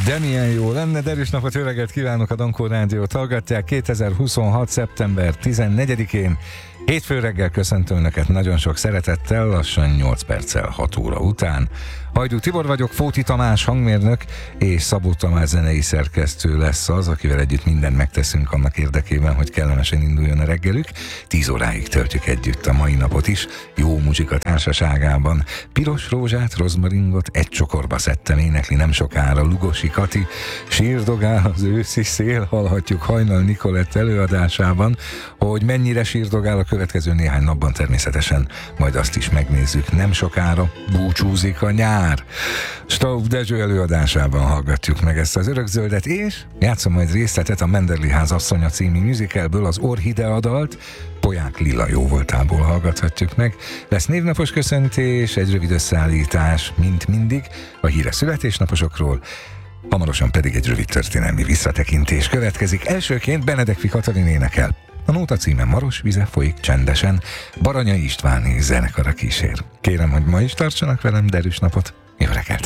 De milyen jó lenne, derűs napot, jó reggelt kívánok, a Dankó Rádiót hallgatják 2026. szeptember 14-én. Hétfő reggel köszöntöm Önöket nagyon sok szeretettel, lassan 8 perccel 6 óra után. Hajdú Tibor vagyok, Fóti Tamás hangmérnök és Szabó Tamás zenei szerkesztő lesz az, akivel együtt mindent megteszünk annak érdekében, hogy kellemesen induljon a reggelük. 10 óráig töltjük együtt a mai napot is, jó muzsika társaságában. Piros rózsát, rozmaringot egy csokorba szedtem, énekli nem sokára Lugosi Kati. Sírdogál az őszi szél, hallhatjuk Hajnal Nikolett előadásában. Hogy mennyire sírdogál a következő néhány napban, természetesen majd azt is megnézzük. Nem sokára búcsúzik a nyár. Staub Dezső előadásában hallgatjuk meg ezt az örökzöldet, és játszom majd részletet a Menderli ház asszonya című musicalből, az Orchidea dalt Poják Lilla jóvoltából hallgathatjuk meg. Lesz névnapos köszöntés, egy rövid összeállítás, mint mindig, a híres születésnaposokról, hamarosan pedig egy rövid történelmi visszatekintés következik. Elsőként Benedek Katalin énekel. A nóta címe Maros vize folyik csendesen, Baranyai Istváni zenekara kísér. Kérem, hogy ma is tartsanak velem, derűs napot, jó reggelt!